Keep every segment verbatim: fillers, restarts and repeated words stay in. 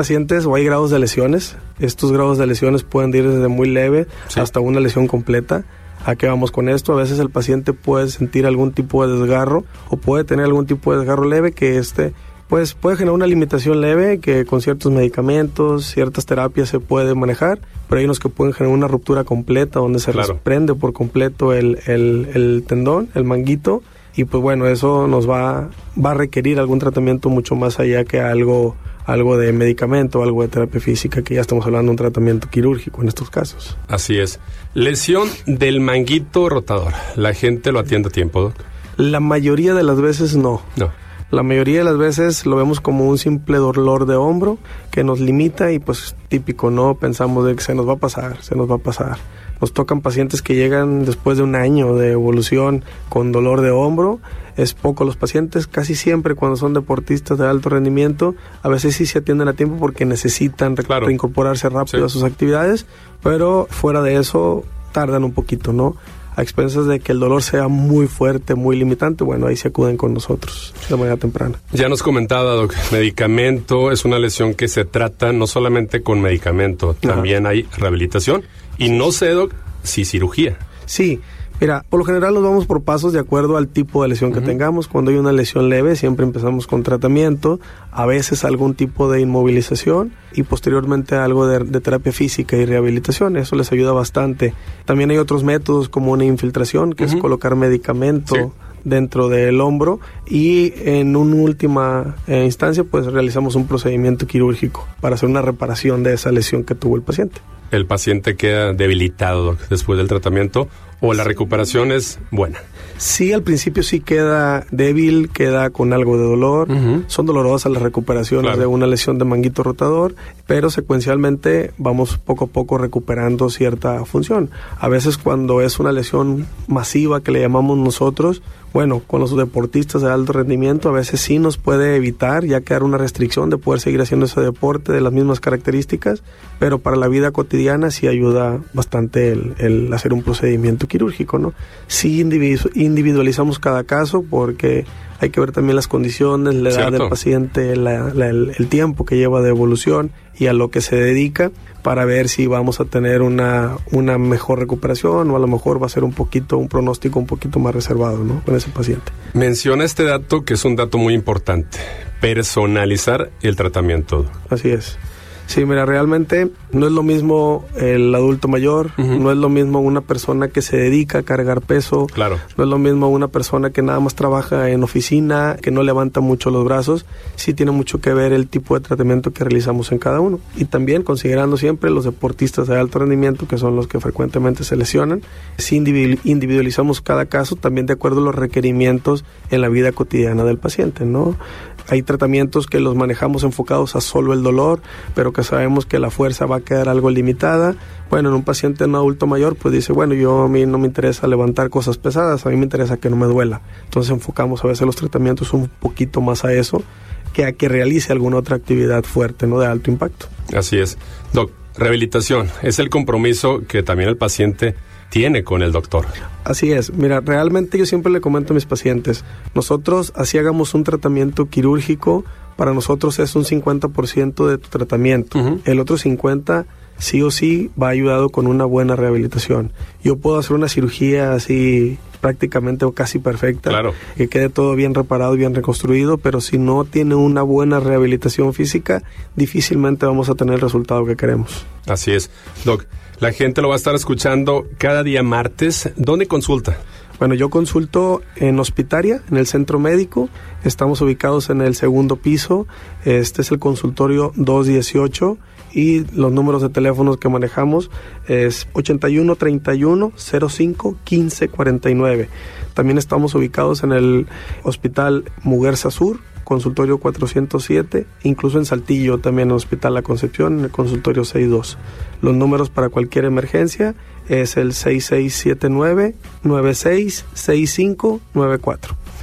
pacientes o hay grados de lesiones. Estos grados de lesiones pueden ir desde muy leve sí. hasta una lesión completa. ¿A qué vamos con esto? A veces el paciente puede sentir algún tipo de desgarro o puede tener algún tipo de desgarro leve que este pues puede generar una limitación leve que con ciertos medicamentos, ciertas terapias se puede manejar, pero hay unos que pueden generar una ruptura completa donde se claro. desprende por completo el, el, el tendón, el manguito, y pues bueno, eso nos va, va a requerir algún tratamiento mucho más allá que algo, algo de medicamento, algo de terapia física, que ya estamos hablando de un tratamiento quirúrgico en estos casos. Así es. Lesión del manguito rotador. ¿La gente lo atiende a tiempo, Doc? La mayoría de las veces no. No. La mayoría de las veces lo vemos como un simple dolor de hombro que nos limita y pues típico, ¿no? Pensamos de que se nos va a pasar, se nos va a pasar. Nos tocan pacientes que llegan después de un año de evolución con dolor de hombro. Es poco los pacientes, casi siempre cuando son deportistas de alto rendimiento, a veces sí se atienden a tiempo porque necesitan re- claro. reincorporarse rápido sí. a sus actividades, pero fuera de eso tardan un poquito, ¿no? A expensas de que el dolor sea muy fuerte, muy limitante, bueno, ahí se acuden con nosotros de manera temprana. Ya nos comentaba, Doc, medicamento es una lesión que se trata no solamente con medicamento, también Ajá. hay rehabilitación. Y no sé, Doc, si cirugía. Sí, mira, por lo general nos vamos por pasos de acuerdo al tipo de lesión que uh-huh. tengamos. Cuando hay una lesión leve, siempre empezamos con tratamiento, a veces algún tipo de inmovilización y posteriormente algo de, de terapia física y rehabilitación. Eso les ayuda bastante. También hay otros métodos como una infiltración, que uh-huh. es colocar medicamento sí. dentro del hombro, y en una última eh, instancia pues realizamos un procedimiento quirúrgico para hacer una reparación de esa lesión que tuvo el paciente. ¿El paciente queda debilitado, Doc, después del tratamiento o la recuperación es buena? Sí, al principio sí queda débil, queda con algo de dolor. Uh-huh. Son dolorosas las recuperaciones claro. de una lesión de manguito rotador, pero secuencialmente vamos poco a poco recuperando cierta función. A veces cuando es una lesión masiva que le llamamos nosotros, bueno, con los deportistas de alto rendimiento a veces sí nos puede evitar ya quedar una restricción de poder seguir haciendo ese deporte de las mismas características, pero para la vida cotidiana sí ayuda bastante el, el hacer un procedimiento quirúrgico, ¿no? Sí individu- individualizamos cada caso porque hay que ver también las condiciones, la edad ¿Cierto? del paciente, la, la, el, el tiempo que lleva de evolución y a lo que se dedica para ver si vamos a tener una, una mejor recuperación o a lo mejor va a ser un poquito, un pronóstico un poquito más reservado, ¿no? Con ese paciente. Menciona este dato que es un dato muy importante, personalizar el tratamiento. Así es. Sí, mira, realmente no es lo mismo el adulto mayor, uh-huh. no es lo mismo una persona que se dedica a cargar peso, claro. no es lo mismo una persona que nada más trabaja en oficina, que no levanta mucho los brazos. Sí tiene mucho que ver el tipo de tratamiento que realizamos en cada uno. Y también considerando siempre los deportistas de alto rendimiento, que son los que frecuentemente se lesionan, sí individualizamos cada caso también de acuerdo a los requerimientos en la vida cotidiana del paciente, ¿no? Hay tratamientos que los manejamos enfocados a solo el dolor, pero que sabemos que la fuerza va a quedar algo limitada. Bueno, en un paciente, en un adulto mayor, pues dice, bueno, yo a mí no me interesa levantar cosas pesadas, a mí me interesa que no me duela. Entonces enfocamos a veces los tratamientos un poquito más a eso, que a que realice alguna otra actividad fuerte, ¿no? De alto impacto. Así es. Doc, rehabilitación es el compromiso que también el paciente tiene con el doctor. Así es. Mira, realmente yo siempre le comento a mis pacientes, nosotros así hagamos un tratamiento quirúrgico, para nosotros es un cincuenta por ciento de tu tratamiento. Uh-huh. El otro cincuenta por ciento sí o sí va ayudado con una buena rehabilitación. Yo puedo hacer una cirugía así prácticamente o casi perfecta, claro. que quede todo bien reparado y bien reconstruido, pero si no tiene una buena rehabilitación física, difícilmente vamos a tener el resultado que queremos. Así es. Doc, la gente lo va a estar escuchando cada día martes. ¿Dónde consulta? Bueno, yo consulto en Hospitaria, en el centro médico. Estamos ubicados en el segundo piso. Este es el consultorio doscientos dieciocho y los números de teléfonos que manejamos es ochenta y uno, treinta y uno, cero cinco, quince, cuarenta y nueve. También estamos ubicados en el Hospital Muguerza Sur, consultorio cuatrocientos siete, incluso en Saltillo, también en el Hospital La Concepción, en el consultorio sesenta y dos. Los números para cualquier emergencia es el seis seis siete nueve, nueve seis seis cinco nueve cuatro.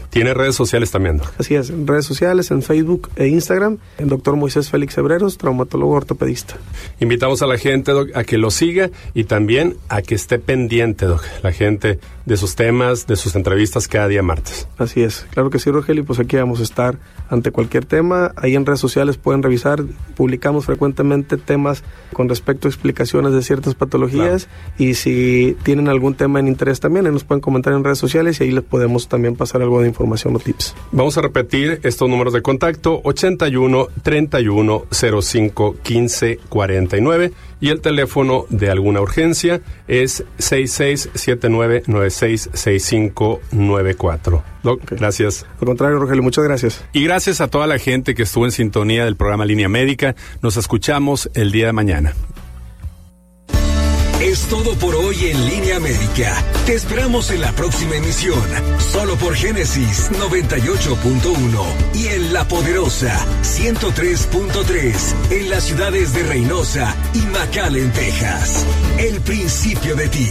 Tiene redes sociales también, Doc. Así es, en redes sociales, en Facebook e Instagram, el doctor Moisés Félix Hebreros, traumatólogo ortopedista. Invitamos a la gente, Doc, a que lo siga y también a que esté pendiente, Doc, la gente de sus temas, de sus entrevistas cada día martes. Así es, claro que sí, Rogelio, pues aquí vamos a estar ante cualquier tema. Ahí en redes sociales pueden revisar, publicamos frecuentemente temas con respecto a explicaciones de ciertas patologías, claro. Y si tienen algún tema en interés también, ahí nos pueden comentar en redes sociales y ahí les podemos también pasar algo de información o tips. Vamos a repetir estos números de contacto: ochenta y uno, treinta y uno, cero cinco, quince, cuarenta y nueve, y el teléfono de alguna urgencia es seis seis siete nueve, nueve seis seis cinco nueve cuatro. Doc, okay. Gracias. Al contrario, Rogelio, muchas gracias. Y gracias a toda la gente que estuvo en sintonía del programa Línea Médica. Nos escuchamos el día de mañana. Es todo por hoy en Línea Médica. Te esperamos en la próxima emisión, solo por Génesis noventa y ocho punto uno y en La Poderosa ciento tres punto tres en las ciudades de Reynosa y McAllen, Texas. El principio de ti.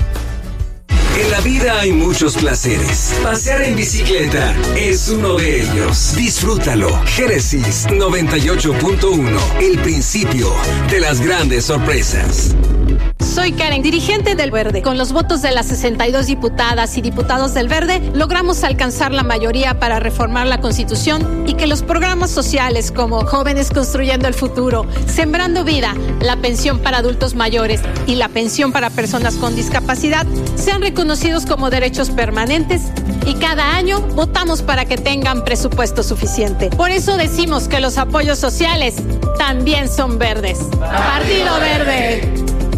En la vida hay muchos placeres. Pasear en bicicleta es uno de ellos. Disfrútalo. Génesis noventa y ocho punto uno. El principio de las grandes sorpresas. Soy Karen, dirigente del Verde. Con los votos de las sesenta y dos diputadas y diputados del Verde, logramos alcanzar la mayoría para reformar la Constitución y que los programas sociales como Jóvenes Construyendo el Futuro, Sembrando Vida, la pensión para adultos mayores y la pensión para personas con discapacidad sean reconocidos como derechos permanentes, y cada año votamos para que tengan presupuesto suficiente. Por eso decimos que los apoyos sociales también son verdes. Partido Verde.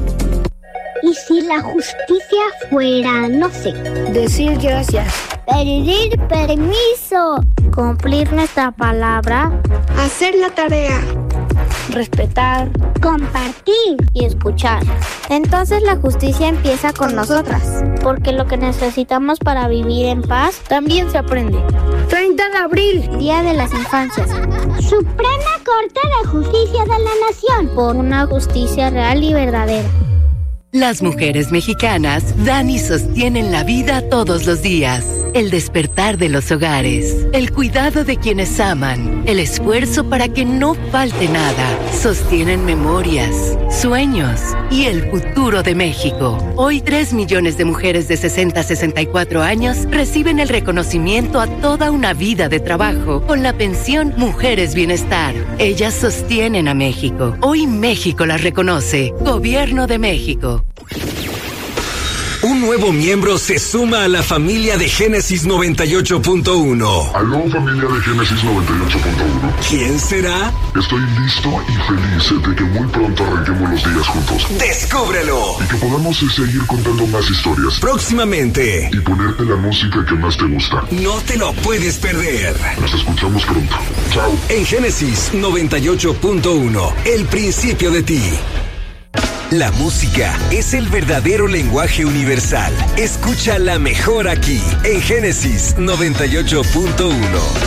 ¿Y si la justicia fuera, no sé, decir gracias, pedir permiso, cumplir nuestra palabra, hacer la tarea, respetar, compartir y escuchar? Entonces la justicia empieza con nosotras, porque lo que necesitamos para vivir en paz también se aprende. treinta de abril, Día de las Infancias. Suprema Corte de Justicia de la Nación. Por una justicia real y verdadera. Las mujeres mexicanas dan y sostienen la vida todos los días. El despertar de los hogares, el cuidado de quienes aman, el esfuerzo para que no falte nada. Sostienen memorias, sueños y el futuro de México. Hoy tres millones de mujeres de sesenta a sesenta y cuatro años reciben el reconocimiento a toda una vida de trabajo con la pensión Mujeres Bienestar. Ellas sostienen a México. Hoy México las reconoce. Gobierno de México. Un nuevo miembro se suma a la familia de Génesis noventa y ocho punto uno. Aló, familia de Génesis noventa y ocho punto uno. ¿Quién será? Estoy listo y feliz de que muy pronto arranquemos los días juntos. ¡Descúbrelo! Y que podamos seguir contando más historias. Próximamente. Y ponerte la música que más te gusta. No te lo puedes perder. Nos escuchamos pronto. Chao. En Génesis noventa y ocho punto uno, el principio de ti. La música es el verdadero lenguaje universal. Escucha la mejor aquí, en Génesis noventa y ocho punto uno.